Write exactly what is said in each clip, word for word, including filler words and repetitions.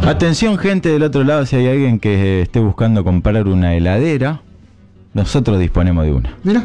Atención, gente del otro lado, si hay alguien que esté buscando comprar una heladera, nosotros disponemos de una. Mira.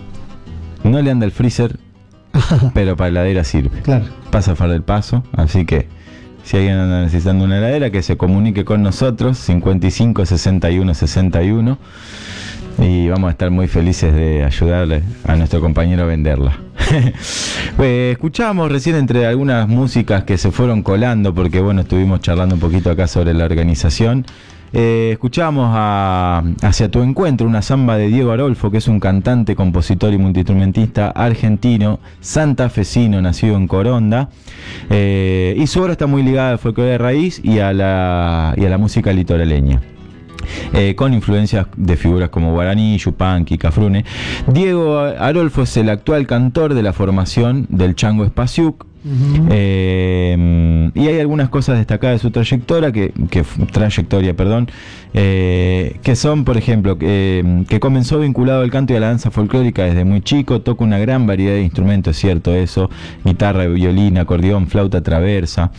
No le anda el freezer, pero para heladera sirve. Claro. Pasa a Far del Paso, así que si alguien anda necesitando una heladera, que se comunique con nosotros, cincuenta y cinco, sesenta y uno, sesenta y uno, y vamos a estar muy felices de ayudarle a nuestro compañero a venderla. Pues, escuchábamos recién entre algunas músicas que se fueron colando, porque bueno, estuvimos charlando un poquito acá sobre la organización. Eh, escuchábamos a Hacia tu encuentro, una samba de Diego Arolfo, que es un cantante, compositor y multiinstrumentista argentino, santafesino, nacido en Coronda, eh, y su obra está muy ligada al folclore de raíz y a la, y a la música litoraleña. Eh, con influencias de figuras como Guaraní, Yupanqui, Cafrune. Diego Arolfo es el actual cantor de la formación del Chango Espaciuc. Uh-huh. eh, y hay algunas cosas destacadas de su trayectoria que, que trayectoria, perdón, eh, que son, por ejemplo, que, que comenzó vinculado al canto y a la danza folclórica desde muy chico, toca una gran variedad de instrumentos, es cierto eso, guitarra, violín, acordeón, flauta traversa.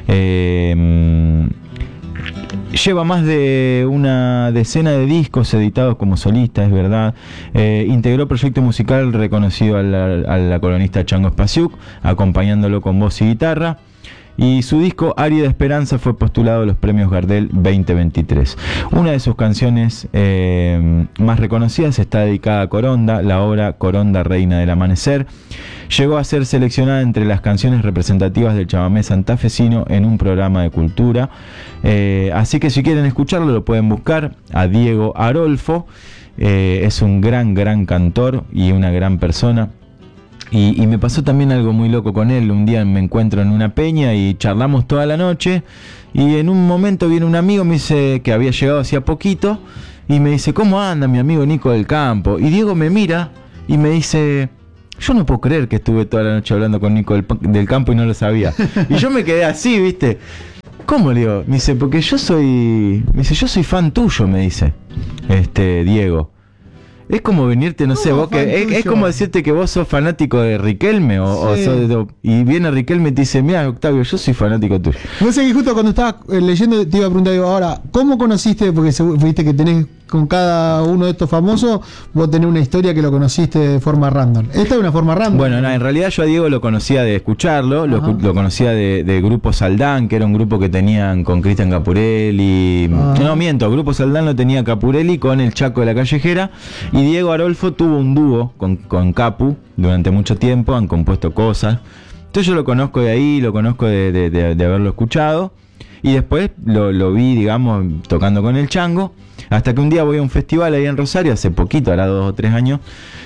Eh, Lleva más de una decena de discos editados como solista, es verdad. Eh, integró proyecto musical reconocido al, al acordeonista Chango Espaciuc, acompañándolo con voz y guitarra. Y su disco Árida Esperanza fue postulado a los premios Gardel veinte veintitrés. Una de sus canciones eh, más reconocidas está dedicada a Coronda, la obra Coronda, Reina del Amanecer. Llegó a ser seleccionada entre las canciones representativas del chamamé santafesino en un programa de cultura. Eh, así que si quieren escucharlo lo pueden buscar a Diego Arolfo. Eh, es un gran, gran cantor y una gran persona. Y, y me pasó también algo muy loco con él. Un día me encuentro en una peña y charlamos toda la noche. Y en un momento viene un amigo, me dice que había llegado hacía poquito. Y me dice, ¿cómo anda mi amigo Nico del Campo? Y Diego me mira y me dice, yo no puedo creer que estuve toda la noche hablando con Nico del, del Campo y no lo sabía. Y yo me quedé así, ¿viste? ¿Cómo, le digo? Me dice, porque yo soy... Me dice, yo soy fan tuyo, me dice. Este, Diego. Es como venirte, no sé, vos que es, es como decirte que vos sos fanático de Riquelme o, sí. o sos de, y viene Riquelme y te dice, mira Octavio, yo soy fanático tuyo. No sé, que justo cuando estabas leyendo te iba a preguntar, digo, ahora, ¿cómo conociste? Porque viste que tenés con cada uno de estos famosos, vos tenés una historia que lo conociste de forma random. Esta es una forma random. Bueno, no, en realidad yo a Diego lo conocía de escucharlo, lo, lo conocía de, de Grupo Saldán, que era un grupo que tenían con Cristian Capurelli. Ah. No, miento, Grupo Saldán lo tenía Capurelli con el Chaco de la Callejera, y Diego Arolfo tuvo un dúo con, con Capu durante mucho tiempo, han compuesto cosas. Entonces yo lo conozco de ahí, lo conozco de, de, de, de haberlo escuchado, y después lo, lo vi, digamos, tocando con el Chango, hasta que un día voy a un festival ahí en Rosario, hace poquito, hará dos o tres años,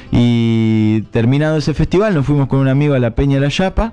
y terminado ese festival nos fuimos con un amigo a la Peña de la Yapa,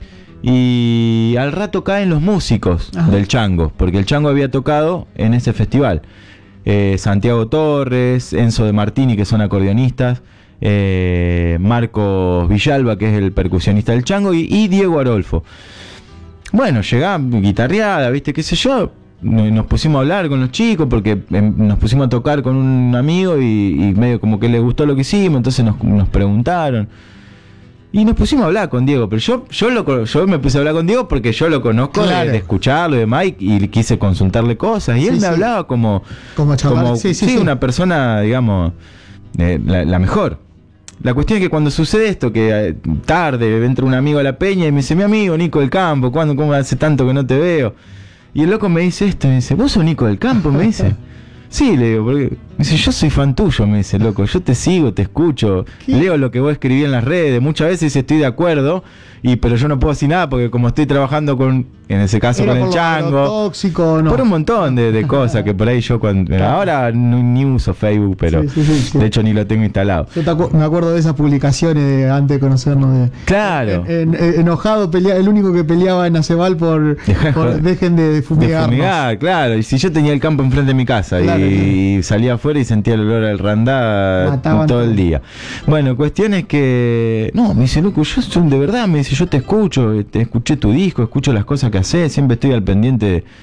y al rato caen los músicos Ajá. del Chango, porque el Chango había tocado en ese festival. Eh, Santiago Torres, Enzo de Martini, que son acordeonistas, eh, Marcos Villalba, que es el percusionista del Chango, y, y Diego Arolfo. Bueno, llegaba guitarreada, viste, qué sé yo, nos pusimos a hablar con los chicos, porque nos pusimos a tocar con un amigo y, y medio como que les gustó lo que hicimos, entonces nos, nos preguntaron. Y nos pusimos a hablar con Diego, pero yo yo lo yo me puse a hablar con Diego porque yo lo conozco claro. de, de escucharlo, de Mike, y quise consultarle cosas, y sí, él me sí. hablaba como como, como sí, sí, sí, una persona, digamos, eh, la, la mejor. La cuestión es que cuando sucede esto, que eh, tarde entra un amigo a la peña y me dice, mi amigo Nico del Campo, ¿cuándo, cómo hace tanto que no te veo? Y el loco me dice esto, me dice, ¿vos sos Nico del Campo? Me dice. Sí, le digo, porque me dice, yo soy fan tuyo, me dice, loco, yo te sigo, te escucho, ¿Qué? leo lo que vos escribí en las redes, muchas veces estoy de acuerdo, y pero yo no puedo decir nada porque como estoy trabajando con, en ese caso Era con el Chango, tóxico, no. por un montón de, de cosas que por ahí yo cuando claro. ahora no, ni uso Facebook, pero sí, sí, sí, sí. de hecho ni lo tengo instalado. Yo te acu- me acuerdo de esas publicaciones de, antes de conocernos, de, claro, en, en, enojado, pelea, el único que peleaba en Aceval por, por dejen de fumigar. De fumigar, claro, y si yo tenía el campo enfrente de mi casa claro, y, y salía afuera y sentía el olor al randá Mataban todo el día. Bueno, cuestión es que no, me dice, loco, yo de verdad, me dice, yo te escucho, te escuché tu disco, escucho las cosas que haces, siempre estoy al pendiente.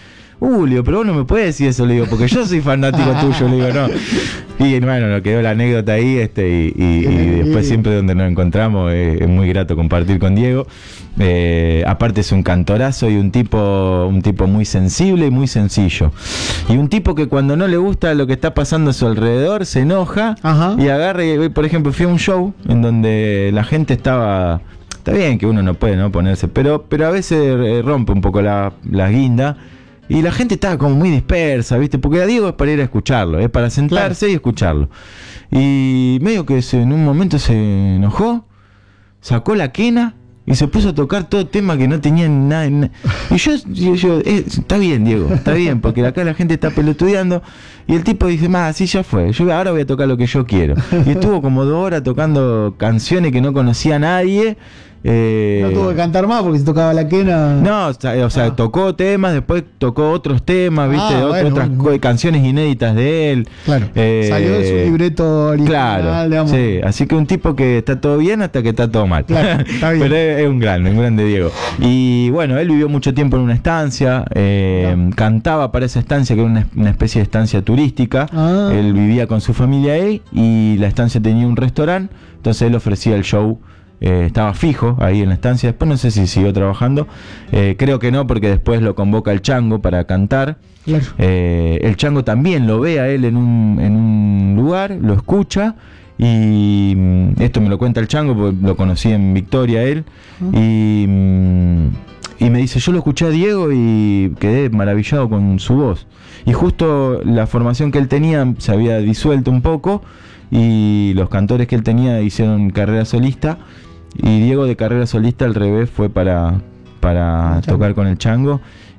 Uh, le digo, pero vos no me puedes decir eso, le digo, porque yo soy fanático tuyo, le digo, no. Y bueno, nos quedó la anécdota ahí, este, y, y, y después siempre donde nos encontramos eh, es muy grato compartir con Diego. Eh, aparte es un cantorazo y un tipo, un tipo muy sensible y muy sencillo. Y un tipo que cuando no le gusta lo que está pasando a su alrededor, se enoja. Ajá. Y agarra, y, por ejemplo, fui a un show en donde la gente estaba... Está bien que uno no puede no ponerse, pero, pero a veces rompe un poco la, la guinda. Y la gente estaba como muy dispersa, ¿viste? Porque a Diego es para ir a escucharlo, es para sentarse, claro, y escucharlo. Y medio que se, en un momento se enojó, sacó la quena y se puso a tocar todo tema que no tenía nada. nada. Y yo, yo, yo eh, está bien, Diego, está bien, porque acá la gente está pelotudeando. Y el tipo dice, más, así ya fue, yo ahora voy a tocar lo que yo quiero. Y estuvo como dos horas tocando canciones que no conocía a nadie. Eh, no tuvo que cantar más porque se tocaba la quena. No, o sea, o sea ah. tocó temas, después tocó otros temas, ¿viste? Ah, bueno, otras bueno, bueno. canciones inéditas de él. Claro. Eh, Salió de su libreto original, claro, digamos. Sí, así que un tipo que está todo bien hasta que está todo mal. Claro, está bien. Pero es, es un grande, un grande Diego. Y bueno, él vivió mucho tiempo en una estancia, eh, no. cantaba para esa estancia, que era una, una especie de estancia turística. Ah. Él vivía con su familia ahí y la estancia tenía un restaurante, entonces él ofrecía el show. Eh, estaba fijo ahí en la estancia, después no sé si siguió trabajando, eh, creo que no, porque después lo convoca el Chango para cantar. Claro. Eh, el Chango también lo ve a él en un, en un lugar, lo escucha, y mm, esto me lo cuenta el Chango porque lo conocí en Victoria él, uh-huh. y, mm, y me dice, yo lo escuché a Diego y quedé maravillado con su voz, y justo la formación que él tenía se había disuelto un poco, y los cantores que él tenía hicieron carrera solista. Y Diego de carrera solista al revés fue para, para tocar con el Chango.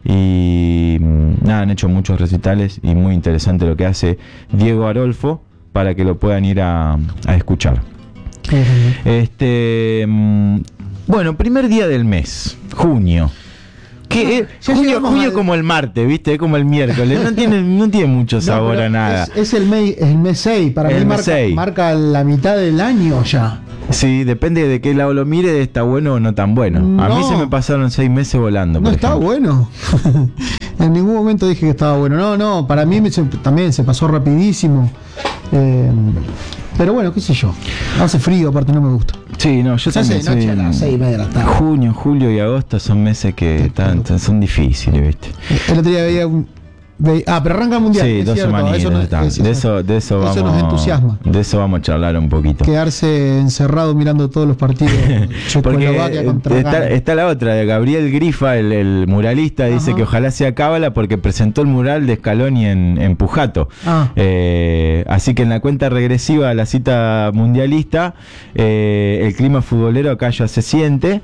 Y nada, han hecho muchos recitales y muy interesante lo que hace Diego Arolfo para que lo puedan ir a, a escuchar. Uh-huh. Este, bueno, primer día del mes, junio. Que es, junio, junio al... como el martes, ¿viste? Es como el miércoles. No tiene, no tiene mucho sabor no, a nada. Es, es el mes el mes seis. Para el mí marca, marca la mitad del año ya. Sí, depende de qué lado lo mire, está bueno o no tan bueno. No. A mí se me pasaron seis meses volando. No está bueno. En ningún momento dije que estaba bueno. No, no, para mí me, también se pasó rapidísimo. Eh, pero bueno, qué sé yo. Hace frío, aparte no me gusta. Sí, no, yo se también hace de noche a las seis y media de la tarde. Junio, julio y agosto son meses que están, son difíciles, ¿viste? El otro día veía un... Ah, pero arranca el mundial. Sí, dos semanitas. Eso no, es, de eso, de eso, eso vamos, nos entusiasma. De eso vamos a charlar un poquito. Quedarse encerrado mirando todos los partidos. Porque contra está, está la otra, de Gabriel Grifa, el, el muralista, dice Ajá. que ojalá sea cábala porque presentó el mural de Scaloni en, en Pujato. Ah. Eh, así que en la cuenta regresiva a la cita mundialista, eh, el clima futbolero acá ya se siente.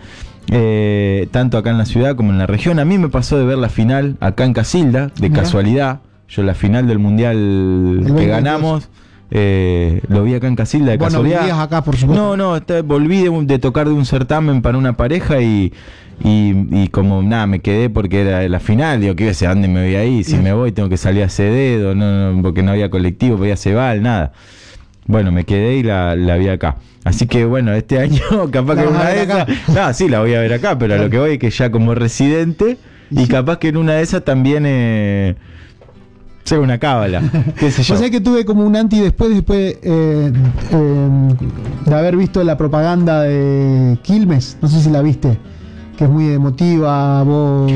Eh, tanto acá en la ciudad como en la región. A mí me pasó de ver la final acá en Casilda, de Mirá. casualidad. Yo la final del mundial que ganamos eh, lo vi acá en Casilda de bueno, casualidad. ¿Vivías acá, por supuesto? No, no, este, volví de, de tocar de un certamen para una pareja y, y, y como nada, me quedé porque era la final. Digo, ¿qué sé a dónde me voy ahí? Si me voy tengo que salir a Acevedo, no, no, porque no había colectivo, voy a Cebal, nada. Bueno, me quedé y la, la vi acá. Así que bueno, este año capaz que una de esas... No, sí, la voy a ver acá, pero claro. a lo que voy es que ya como residente y, y sí. capaz que en una de esas también... Eh, sea una cábala, qué sé yo. O sea que tuve como un anti después, después eh, eh, de haber visto la propaganda de Quilmes, no sé si la viste, que es muy emotiva, vos...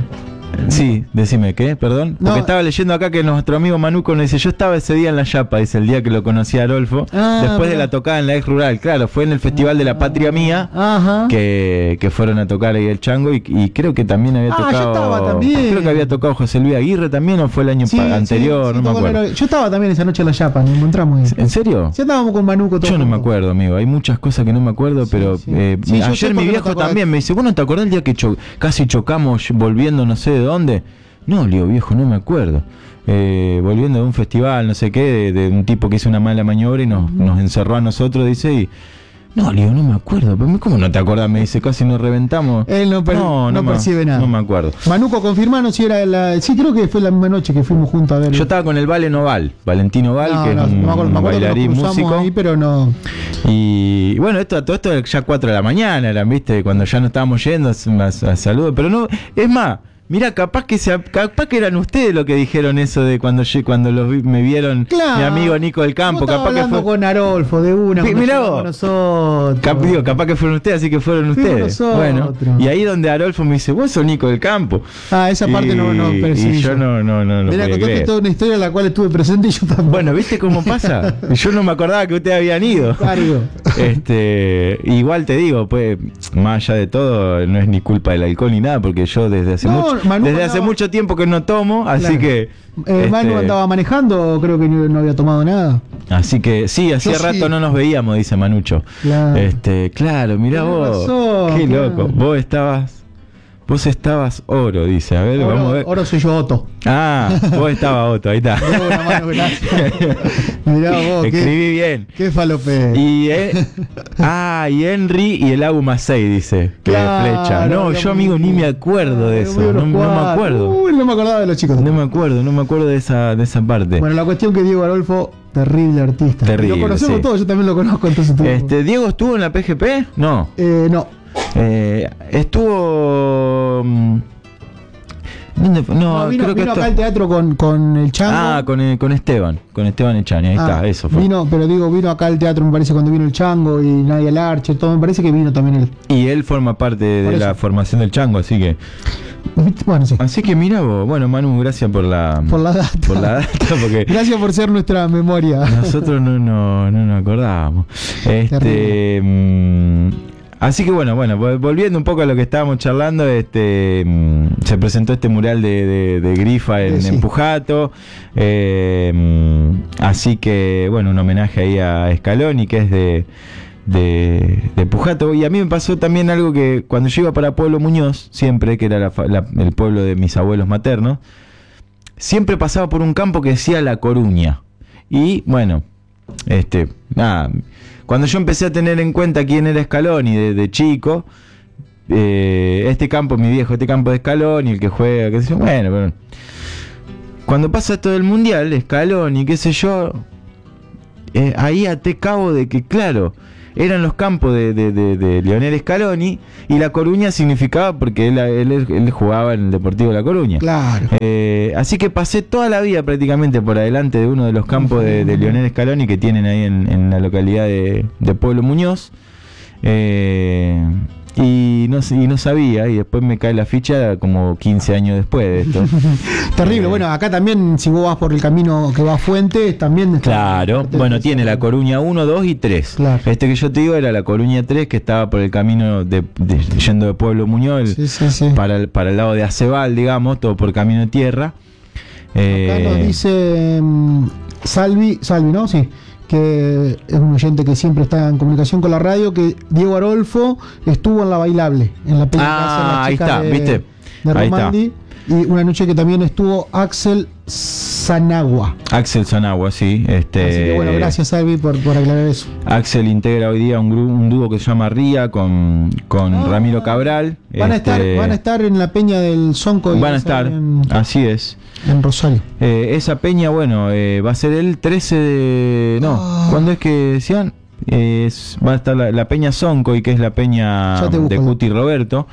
Sí, decime, ¿qué? Perdón. Porque no. estaba leyendo acá que nuestro amigo Manuco nos dice, yo estaba ese día en la Yapa, dice, el día que lo conocí a Arolfo, ah, después pero... de la tocada en la ex rural, claro, fue en el Festival de la Patria Mía, Ajá. que, que fueron a tocar ahí el Chango, y, y creo que también había ah, tocado... yo estaba también. Creo que había tocado José Luis Aguirre también, o fue el año sí, anterior, sí, sí, no me acuerdo. Yo estaba también esa noche en la Yapa, nos encontramos ahí. ¿En serio? Sí, estábamos con Manuco todo. Yo no me acuerdo, amigo, hay muchas cosas que no me acuerdo, sí, pero sí. Eh, sí, ayer mi viejo no también me dice, ¿vos no te acordás el día que cho- casi chocamos volviendo no sé de dónde? No, le digo, viejo, no me acuerdo. Eh, volviendo de un festival, no sé qué, de, de un tipo que hizo una mala maniobra y nos, uh-huh. nos encerró a nosotros, dice, y... No, le digo, no me acuerdo. ¿Cómo no te acordás? Me dice, casi nos reventamos. Él no, per- no, no, no percibe me, nada. No me acuerdo. Manuco, confirmanos si era la... Sí, creo que fue la misma noche que fuimos juntos a ver. Yo estaba con el Vale Noval, Valentino Val, no, que no, es un, me acuerdo, un me acuerdo bailarín que nos músico. Ahí, pero no... Y bueno, esto, todo esto ya cuatro de la mañana eran, ¿viste? Cuando ya no estábamos yendo a, a, a saludos. Pero no, es más... Mirá, capaz que se, capaz que eran ustedes los que dijeron eso de cuando yo, cuando los vi, me vieron Claro. mi amigo Nico del Campo. Vos Capaz que hablando fue. con Arolfo de una. Mi- cuando mirá llegamos vos. nosotros. Cap- digo, capaz que fueron ustedes, así que fueron Fuimos ustedes. nosotros. Bueno, y ahí donde Arolfo me dice, vos sos Nico del Campo. Ah, esa parte y, no, no percibí y yo yo. no, no, no, no Mira, podía contaste creer. toda una historia en la cual estuve presente y yo también. Bueno, ¿viste cómo pasa? Yo no me acordaba que ustedes habían ido. Cargo. Este, igual te digo, pues, más allá de todo, no es ni culpa del alcohol ni nada, porque yo desde hace No, mucho, Manu desde andaba- hace mucho tiempo que no tomo, así Claro. que Eh, Manu este, andaba manejando, creo que no, no había tomado nada. así que sí, hacía Yo rato sí. no nos veíamos, dice Manucho. Claro. Este, claro, mirá Tenés vos. razón, Qué claro. loco. Vos estabas Vos estabas oro, dice. A ver, Oro, vamos a ver. oro soy yo, Otto. Ah, vos estabas Otto, ahí está. De una mano, gracias. Mirá vos, qué, Escribí bien. qué falope. Y eh, ah, y Henry y el Agu seis dice que Claro, flecha. No, habíamos yo amigo ni me acuerdo de dicho. eso. Muy No, unos no me cuatro. acuerdo. Uy, no me acordaba de los chicos. No me acuerdo, no me acuerdo de esa, de esa parte. Bueno, la cuestión que Diego Arolfo, terrible artista. Terrible, Lo conocemos sí. todos, yo también lo conozco, entonces tú. Este, ¿Diego estuvo en la P G P? No. Eh, no. Eh, estuvo. mm, ¿Dónde fue? No, No, vino, creo que vino esto- acá al teatro con, con el Chango. Ah, con, eh, con Esteban, con Esteban Echani, ahí Ah, está, eso fue. Vino, pero digo, vino acá al teatro, me parece, cuando vino el Chango y Nadia Larcher, todo, me parece que vino también él. Y él forma parte de Por la eso. formación del Chango, así que. Bueno, sí. Así que mira vos, bueno Manu, gracias por la Por la data. por la data, porque Gracias por ser nuestra memoria. nosotros no, no, no nos acordábamos. Este, Terrible. mm, así que bueno, bueno, vol- volviendo un poco a lo que estábamos charlando, este mm, se presentó este mural de, de- de Grifa en, Eh, sí. en Pujato. eh, mm, así que bueno, un homenaje ahí a Scaloni, que es de, de, de Pujato. Y a mí me pasó también algo que cuando yo iba para Pueblo Muñoz, siempre, que era la fa- la- el pueblo de mis abuelos maternos, siempre pasaba por un campo que decía La Coruña. Y bueno, este, nada, cuando yo empecé a tener en cuenta quién era Scaloni de, de chico, eh, este campo, mi viejo, este campo de Scaloni, el que juega, qué sé yo, bueno, bueno. Cuando pasa todo el mundial, Scaloni, qué sé yo, eh, ahí até cabo de que, claro, eran los campos de, de, de, de Lionel Scaloni, y La Coruña significaba porque él, él, él jugaba en el Deportivo La Coruña. Claro. Eh, así que pasé toda la vida prácticamente por adelante de uno de los campos de, de Lionel Scaloni que tienen ahí en, en la localidad de, de Pueblo Muñoz. Eh, y, no, y no sabía, y después me cae la ficha como quince años después de esto. Terrible. Eh, Bueno, acá también, si vos vas por el camino que va a Fuentes, también está. Claro, bueno, tiene La Coruña uno, dos y tres. Claro. Este que yo te digo era La Coruña tres, que estaba por el camino de, de- yendo de Pueblo Muñoz el- Sí, sí, sí. para, el, para el lado de Acebal, digamos, todo por camino de tierra. Acá Eh, nos dice mm, Salvi, Salvi, ¿no? Sí. Que es un oyente que siempre está en comunicación con la radio, que Diego Arolfo estuvo en La Bailable, en la película que hace la Ah, ahí chica está, de, ¿viste? de Ahí está. Romandi. Y una noche que también estuvo Axel Sanagua. Axel Sanagua, sí. Este, Así que bueno, gracias Salvi por, por aclarar eso. Axel integra hoy día un, gru- un dúo que se llama Ría con, con Ah. Ramiro Cabral. Van a, estar, Este, van a estar en la peña del Sonco. van a estar, en, así es. en Rosario. Eh, esa peña, bueno, eh, va a ser el trece de... No, Ah. ¿cuándo es que decían? Eh, es- va a estar la, la peña Sonco, y que es la peña Ya te busco. de Cuti Roberto,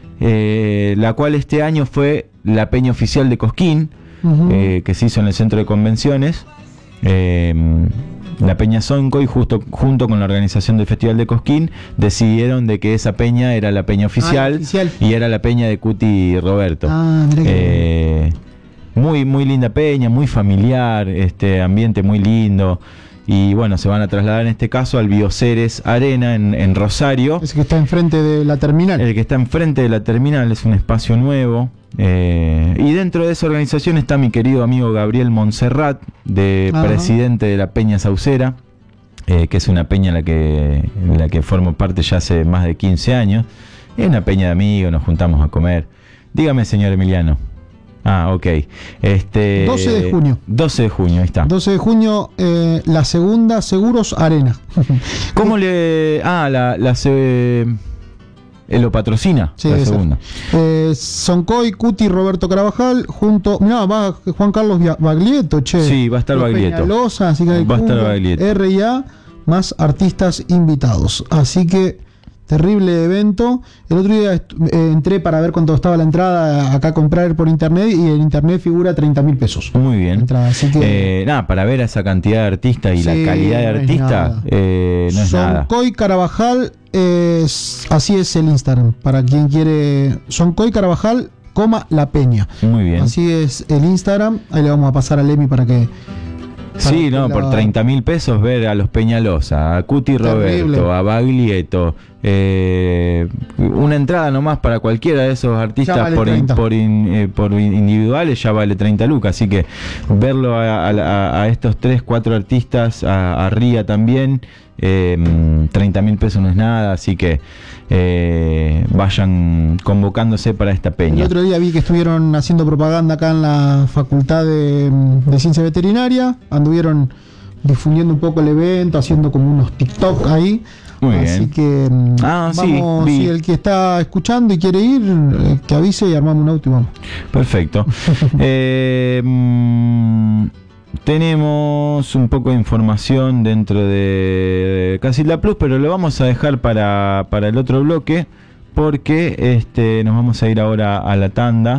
eh, la cual este año fue la peña oficial de Cosquín, Ujú. eh, que se hizo en el centro de convenciones. Eh, la peña Sonco, y justo junto con la organización del Festival de Cosquín decidieron de que esa peña era la peña oficial, Ah, oficial. y era la peña de Cuti Roberto. Ah, mirá que Eh, muy muy linda peña, muy familiar, este ambiente muy lindo. Y bueno, se van a trasladar en este caso al Bioceres Arena en, en Rosario. ese que está enfrente de la terminal. El que está enfrente de la terminal, es un espacio nuevo. eh, y dentro de esa organización está mi querido amigo Gabriel Montserrat, de Ajá. presidente de la Peña Saucera, eh, que es una peña en la que, en la que formo parte ya hace más de quince años. Es una peña de amigos, nos juntamos a comer. Dígame, señor Emiliano. Ah, ok. Este, doce de junio. doce de junio, ahí está. doce de junio, eh, la segunda, Seguros Arena. ¿Cómo le...? Ah, la... la se, eh, lo patrocina, Sí, la debe ser. segunda. Eh, Soncoy, Cuti, Roberto Carabajal, junto. No, va Juan Carlos Via- Baglietto, che. Sí, va a estar Los Baglietto. Peñalosa, así que hay Va a estar Cuba, Baglietto. R y A, más artistas invitados. Así que Terrible evento. El otro día est- eh, entré para ver cuánto estaba la entrada acá a comprar por internet y en internet figura treinta mil pesos. Muy bien. Entrada, así que Eh, nada, para ver a esa cantidad de artistas y Sí, la calidad de no es artista, nada. eh, no es nada. Soncoy Carabajal, es, así es el Instagram. Para quien quiere, Soncoy Carabajal, coma La Peña. Muy bien. Así es el Instagram. Ahí le vamos a pasar a Emi para que. Sí, para no, que por la- treinta mil pesos ver a los Peñalosa, a Cuti Terrible. Roberto, a Baglietto, eh, una entrada nomás para cualquiera de esos Ya artistas vale por, in- treinta. por, in- eh, por individuales ya vale treinta lucas, así que verlo a, a- a estos tres, cuatro artistas, a, a Ría también, eh, treinta mil pesos no es nada, así que eh, vayan convocándose para esta El peña. otro día vi que estuvieron haciendo propaganda acá en la Facultad de, de Ciencia Veterinaria. Anduvieron difundiendo un poco el evento, haciendo como unos TikTok ahí. Muy Así bien. que mm, Ah, sí, vamos, vi. si el que está escuchando y quiere ir, eh, que avise y armamos un auto y vamos. Perfecto. Eh, mm, tenemos un poco de información dentro de Casilda Plus, pero lo vamos a dejar para, para el otro bloque, porque este, nos vamos a ir ahora a la tanda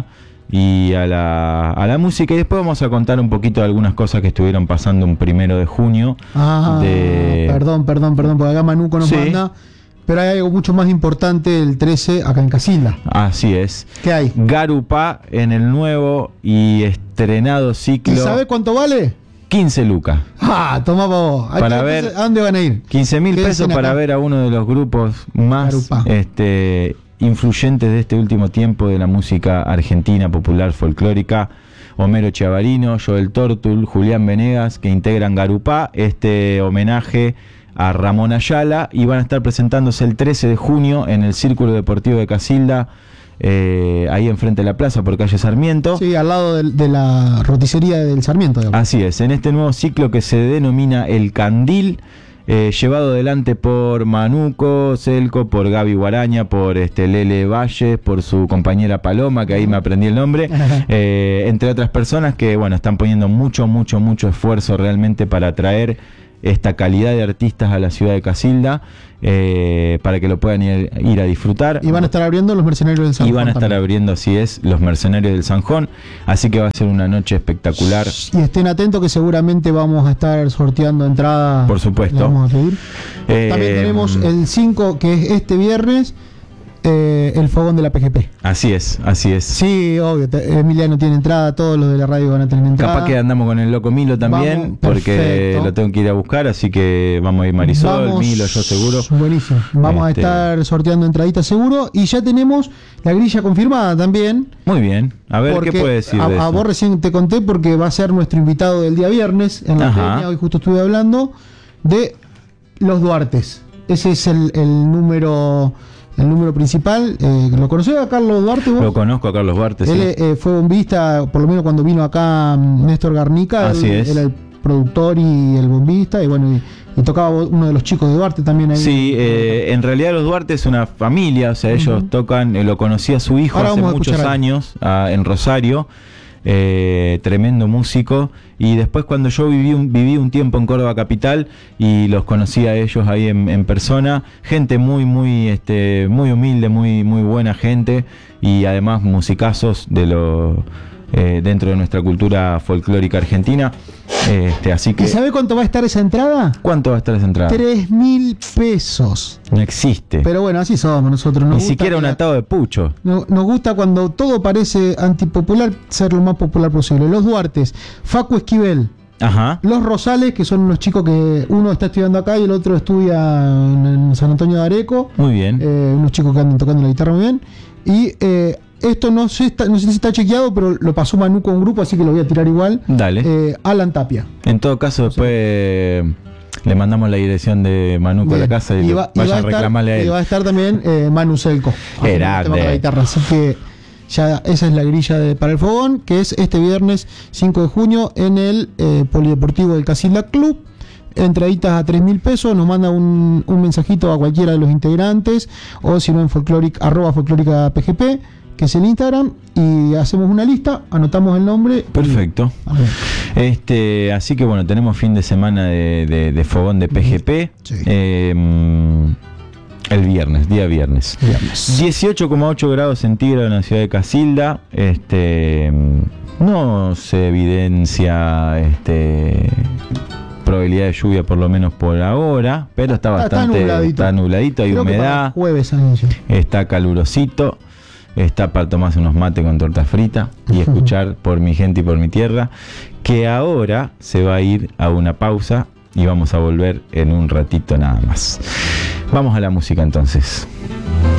y a la, a la música, y después vamos a contar un poquito de algunas cosas que estuvieron pasando un primero de junio. Ah, de- perdón, perdón, perdón, porque acá Manuco nos Sí. manda. Pero hay algo mucho más importante el trece acá en Casilda. Así es. ¿Qué hay? Garupá en el nuevo y estrenado ¿Y ciclo. sabe cuánto vale? quince lucas. Ah, toma vos. Ahí Para está, ver- entonces, ¿a dónde van a ir? quince mil Quédense pesos para acá. ver a uno de los grupos más Garupá. este, influyentes de este último tiempo de la música argentina popular folclórica. Homero Chiavarino, Joel Tortul, Julián Venegas, que integran Garupá, este homenaje a Ramón Ayala, y van a estar presentándose el trece de junio en el Círculo Deportivo de Casilda, eh, ahí enfrente de la plaza por calle Sarmiento. Sí, al lado del- de, la roticería del Sarmiento. digamos. Así es, en este nuevo ciclo que se denomina El Candil, eh, llevado adelante por Manuco, Celco, por Gaby Guaraña, por este Lele Valle, por su compañera Paloma, que ahí me aprendí el nombre, eh, entre otras personas que bueno, están poniendo mucho, mucho, mucho esfuerzo realmente para traer esta calidad de artistas a la ciudad de Casilda, eh, para que lo puedan ir, ir a disfrutar. Y van a estar abriendo los mercenarios del San Y van Juan a estar también. abriendo, así es, los Mercenarios del Sanjón, así que va a ser una noche espectacular. Y estén atentos que seguramente vamos a estar sorteando entradas. Por supuesto. Le vamos a pedir. Eh, También tenemos el cinco, que es este viernes, eh, el fogón de la P G P. Así es, así es. Sí, obvio. te- Emiliano tiene entrada, todos los de la radio van a tener entrada. Capaz que andamos con el loco Milo también, Vamos, porque perfecto. lo tengo que ir a buscar, así que vamos a ir Marisol, Vamos- Milo, yo seguro. Buenísimo. Vamos Este- a estar sorteando entraditas seguro. Y ya tenemos la grilla confirmada también. Muy bien, a ver Porque qué puede decir a, de a eso. vos recién te conté porque va a ser nuestro invitado del día viernes en la Ajá. peña. Hoy justo estuve hablando de los Duartes. Ese es el, el número el número principal. Eh, ¿Lo conocés a Carlos Duarte vos? Lo conozco a Carlos Duarte, sí. Él eh, fue bombista, por lo menos cuando vino acá mm, Néstor Garnica. Así él, es. Era el productor y el bombista. Y bueno, y, y tocaba uno de los chicos de Duarte también ahí. Sí, eh, en realidad los Duarte es una familia, o sea, ellos Ujú. tocan, eh, lo conocí a su hijo Ahora hace vamos a muchos escuchar ahí. años ah, en Rosario, eh, tremendo músico, y después cuando yo viví un, viví un tiempo en Córdoba capital y los conocí a ellos ahí en, en persona, gente muy, muy, este, muy humilde, muy, muy buena gente, y además musicazos de lo eh, dentro de nuestra cultura folclórica argentina, este, así que ¿Y sabe cuánto va a estar esa entrada? ¿cuánto va a estar esa entrada? Tres mil pesos. No existe. Pero bueno, así somos nosotros. Nos Ni gusta siquiera que un la- atado de pucho. no- Nos gusta cuando todo parece antipopular, ser lo más popular posible. Los Duartes, Facu Esquivel, Ajá. los Rosales, que son unos chicos que uno está estudiando acá y el otro estudia en, en San Antonio de Areco. Muy bien. Eh, unos chicos que andan tocando la guitarra muy bien. Y eh, esto no sé, está, no sé si está chequeado, pero lo pasó Manu con un grupo, así que lo voy a tirar igual. Dale. Eh, Alan Tapia. En todo caso, después eh, le mandamos la dirección de Manuco a la Bien. casa y, Y le- va, y vaya va a estar, reclamarle a y él. va a estar también eh, Manu Celco. haciendo el grande. tema con la guitarra. Así que ya esa es la grilla de, para el fogón, que es este viernes cinco de junio en el eh, Polideportivo del Casilda Club. Entraditas a tres mil pesos. Nos manda un, un mensajito a cualquiera de los integrantes, o si no en folcloric, arroba folclórica P G P, que es el Instagram, y hacemos una lista, anotamos el nombre. y- Perfecto. A ver. Este, así que bueno, tenemos fin de semana de, de- de fogón de P G P. Sí. Eh, mm, El viernes, día viernes. Viernes. dieciocho coma ocho grados centígrados en la ciudad de Casilda. Este, no se evidencia este, probabilidad de lluvia, por lo menos por ahora, pero está bastante, está nubladito, está nubladito, hay Creo que humedad, para jueves anillo. está calurosito, está para tomarse unos mates con torta frita y escuchar Por mi gente y por mi tierra, que ahora se va a ir a una pausa y vamos a volver en un ratito nada más. Vamos a la música entonces.